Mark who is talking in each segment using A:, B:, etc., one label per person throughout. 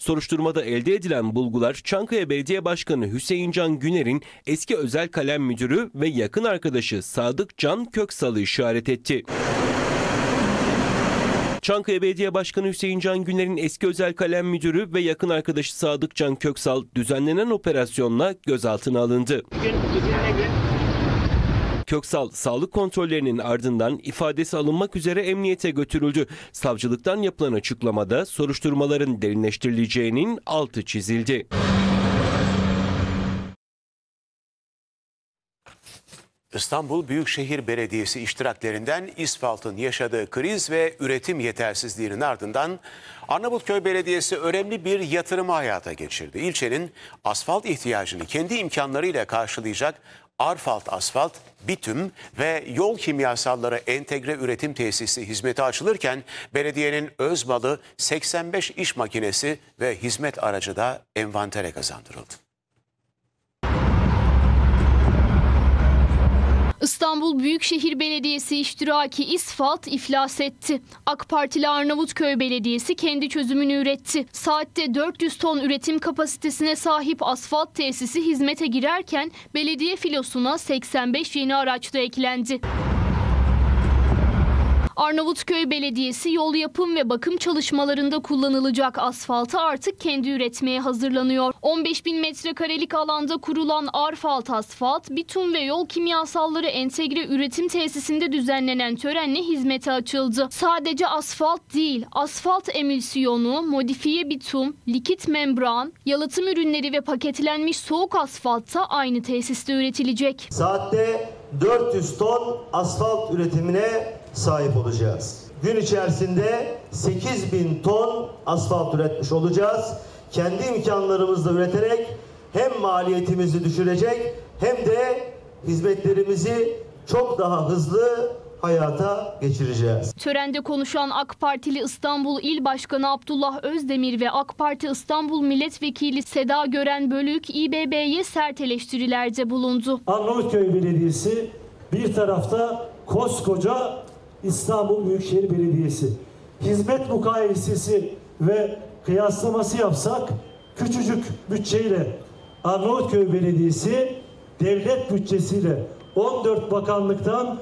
A: Soruşturmada elde edilen bulgular Çankaya Belediye Başkanı Hüseyin Can Güner'in eski özel kalem müdürü ve yakın arkadaşı Sadık Can Köksal'ı işaret etti. Çankaya Belediye Başkanı Hüseyin Can Güner'in eski özel kalem müdürü ve yakın arkadaşı Sadık Can Köksal düzenlenen operasyonla gözaltına alındı. Köksal sağlık kontrollerinin ardından ifadesi alınmak üzere emniyete götürüldü. Savcılıktan yapılan açıklamada soruşturmaların derinleştirileceğinin altı çizildi.
B: İstanbul Büyükşehir Belediyesi iştiraklerinden İsfalt'ın yaşadığı kriz ve üretim yetersizliğinin ardından Arnavutköy Belediyesi önemli bir yatırımı hayata geçirdi. İlçenin asfalt ihtiyacını kendi imkanlarıyla karşılayacak Arfalt Asfalt, Bitüm ve yol kimyasalları entegre üretim tesisi hizmete açılırken belediyenin öz malı 85 iş makinesi ve hizmet aracı da envantere kazandırıldı.
C: İstanbul Büyükşehir Belediyesi iştiraki İsfalt iflas etti. AK Partili Arnavutköy Belediyesi kendi çözümünü üretti. Saatte 400 ton üretim kapasitesine sahip asfalt tesisi hizmete girerken belediye filosuna 85 yeni araç da eklendi. Arnavutköy Belediyesi yol yapım ve bakım çalışmalarında kullanılacak asfaltı artık kendi üretmeye hazırlanıyor. 15.000 metrekarelik alanda kurulan Arfalt Asfalt, Bitum ve yol kimyasalları entegre üretim tesisinde düzenlenen törenle hizmete açıldı. Sadece asfalt değil, asfalt emülsiyonu, modifiye bitum, likit membran, yalıtım ürünleri ve paketlenmiş soğuk asfalt da aynı tesiste üretilecek.
D: Saatte 400 ton asfalt üretimine sahip olacağız. Gün içerisinde 8.000 ton asfalt üretmiş olacağız. Kendi imkanlarımızla üreterek hem maliyetimizi düşürecek hem de hizmetlerimizi çok daha hızlı hayata geçireceğiz.
C: Törende konuşan AK Partili İstanbul İl Başkanı Abdullah Özdemir ve AK Parti İstanbul Milletvekili Seda Gören Bölük İBB'ye sert eleştirilerde bulundu.
E: Arnavutköy Belediyesi bir tarafta koskoca İstanbul Büyükşehir Belediyesi. Hizmet mukayesesi ve kıyaslaması yapsak küçücük bütçeyle Arnavutköy Belediyesi devlet bütçesiyle 14 bakanlıktan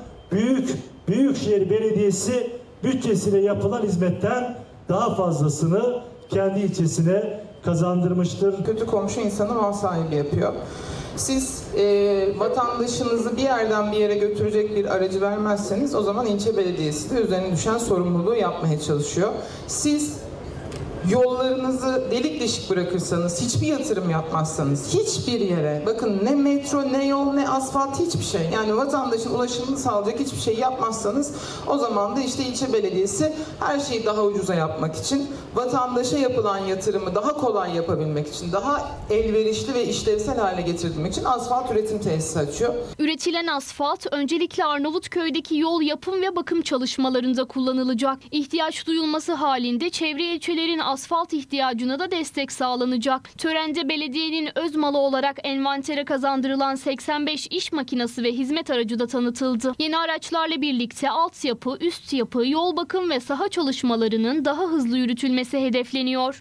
E: Büyükşehir Belediyesi bütçesiyle yapılan hizmetten daha fazlasını kendi ilçesine kazandırmıştır.
F: Kötü komşu insanı mal sahibi yapıyor. Siz vatandaşınızı bir yerden bir yere götürecek bir aracı vermezseniz o zaman ilçe belediyesi de üzerine düşen sorumluluğu yapmaya çalışıyor. Siz yollarınızı delik deşik bırakırsanız, hiçbir yatırım yapmazsanız, hiçbir yere, bakın ne metro, ne yol, ne asfalt, hiçbir şey. Yani vatandaşın ulaşımını sağlayacak hiçbir şey yapmazsanız o zaman da işte ilçe belediyesi her şeyi daha ucuza yapmak için, vatandaşa yapılan yatırımı daha kolay yapabilmek için, daha elverişli ve işlevsel hale getirmek için asfalt üretim tesisi açıyor.
C: Üretilen asfalt öncelikle Arnavutköy'deki yol yapım ve bakım çalışmalarında kullanılacak. İhtiyaç duyulması halinde çevre ilçelerin asfalt ihtiyacına da destek sağlanacak. Törende belediyenin öz malı olarak envantere kazandırılan 85 iş makinesi ve hizmet aracı da tanıtıldı. Yeni araçlarla birlikte altyapı, üst yapı, yol bakım ve saha çalışmalarının daha hızlı yürütülmesi hedefleniyor.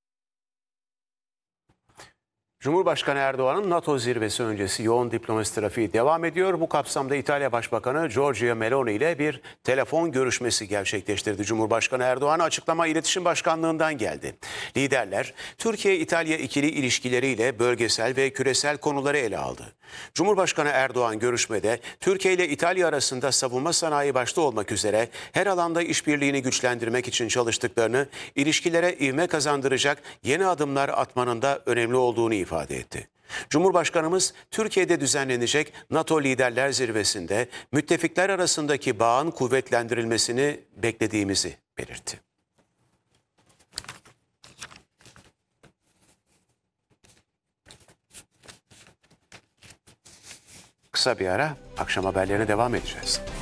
B: Cumhurbaşkanı Erdoğan'ın NATO zirvesi öncesi yoğun diplomasi trafiği devam ediyor. Bu kapsamda İtalya Başbakanı Giorgia Meloni ile bir telefon görüşmesi gerçekleştirdi. Cumhurbaşkanı Erdoğan açıklama İletişim Başkanlığı'ndan geldi. Liderler Türkiye-İtalya ikili ilişkileriyle bölgesel ve küresel konuları ele aldı. Cumhurbaşkanı Erdoğan görüşmede Türkiye ile İtalya arasında savunma sanayi başta olmak üzere her alanda işbirliğini güçlendirmek için çalıştıklarını, ilişkilere ivme kazandıracak yeni adımlar atmanın da önemli olduğunu ifade etti. Cumhurbaşkanımız Türkiye'de düzenlenecek NATO Liderler Zirvesi'nde müttefikler arasındaki bağın kuvvetlendirilmesini beklediğimizi belirtti. Kısa bir ara, akşam haberlerine devam edeceğiz.